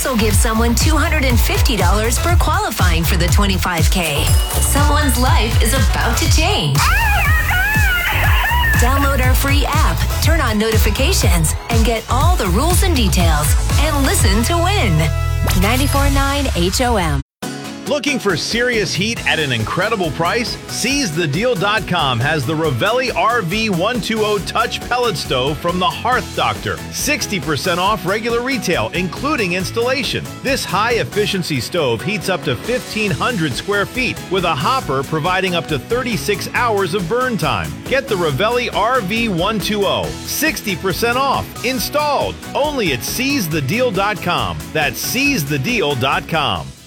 also give someone $250 for qualifying for the 25K. Someone's life is about to change. Download our free app, turn on notifications, and get all the rules and details. And listen to win. 94.9 HOM. Looking for serious heat at an incredible price? SeizeTheDeal.com has the Ravelli RV120 Touch Pellet Stove from the Hearth Doctor. 60% off regular retail, including installation. This high-efficiency stove heats up to 1,500 square feet with a hopper providing up to 36 hours of burn time. Get the Ravelli RV120. 60% off. Installed. Only at SeizeTheDeal.com. That's SeizeTheDeal.com.